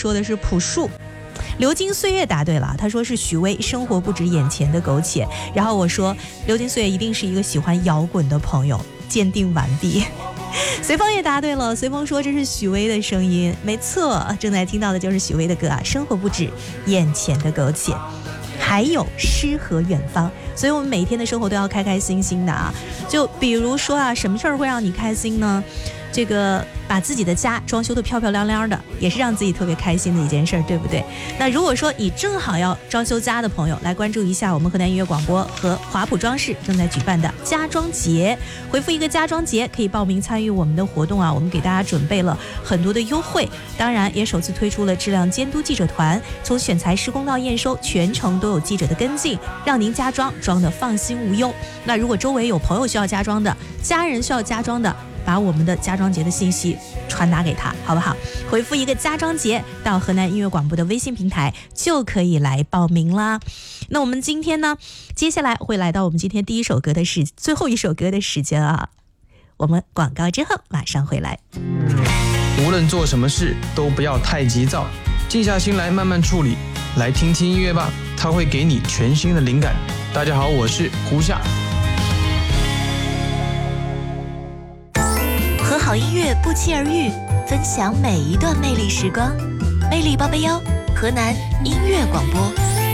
说的是朴树。流金岁月答对了，他说是许巍，生活不止眼前的苟且。然后我说流金岁月一定是一个喜欢摇滚的朋友，鉴定完毕。随风也答对了，随风说这是许巍的声音，没错，正在听到的就是许巍的歌啊，生活不止眼前的苟且。还有诗和远方，所以我们每天的生活都要开开心心的啊。就比如说啊，什么事儿会让你开心呢？这个把自己的家装修得漂漂亮亮的，也是让自己特别开心的一件事儿，对不对？那如果说你正好要装修家的朋友，来关注一下我们河南音乐广播和华普装饰正在举办的家装节，回复一个家装节可以报名参与我们的活动啊。我们给大家准备了很多的优惠，当然也首次推出了质量监督记者团，从选材施工到验收，全程都有记者的跟进，让您家装装得放心无忧。那如果周围有朋友需要家装的，家人需要家装的，把我们的家装节的信息传达给他，好不好？回复一个家装节到河南音乐广播的微信平台就可以来报名啦。那我们今天呢，接下来会来到我们今天最后一首歌的时间啊。我们广告之后马上回来。 无论做什么事都不要太急躁，静下心来慢慢处理。来听听音乐吧，它会给你全新的灵感。大家好，我是胡夏。 和好音乐不期而遇，分享每一段魅力时光。魅力881，河南音乐广播。